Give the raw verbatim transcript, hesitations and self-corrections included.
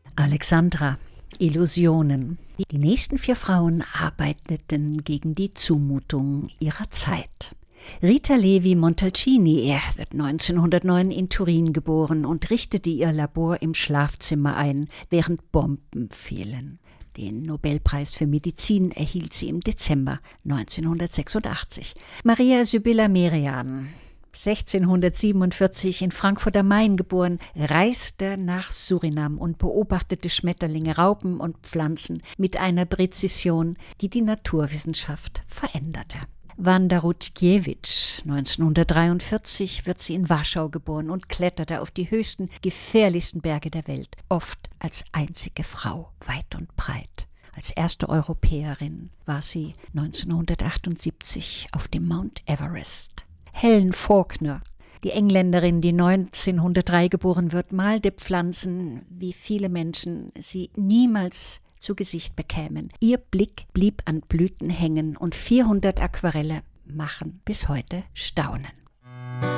Alexandra, Illusionen. Die nächsten vier Frauen arbeiteten gegen die Zumutung ihrer Zeit. Rita Levi Montalcini, er wird neunzehnhundertneun in Turin geboren und richtete ihr Labor im Schlafzimmer ein, während Bomben fielen. Den Nobelpreis für Medizin erhielt sie im Dezember neunzehnhundertsechsundachtzig. Maria Sibylla Merian, sechzehnhundertsiebenundvierzig in Frankfurt am Main geboren, reiste nach Surinam und beobachtete Schmetterlinge, Raupen und Pflanzen mit einer Präzision, die die Naturwissenschaft veränderte. Wanda Rutkiewicz, neunzehnhundertdreiundvierzig wird sie in Warschau geboren und kletterte auf die höchsten, gefährlichsten Berge der Welt, oft als einzige Frau, weit und breit. Als erste Europäerin war sie neunzehnhundertachtundsiebzig auf dem Mount Everest. Helen Faulkner, die Engländerin, die neunzehnhundertdrei geboren wird, malte Pflanzen, wie viele Menschen sie niemals zu Gesicht bekämen. Ihr Blick blieb an Blüten hängen und vierhundert Aquarelle machen bis heute staunen.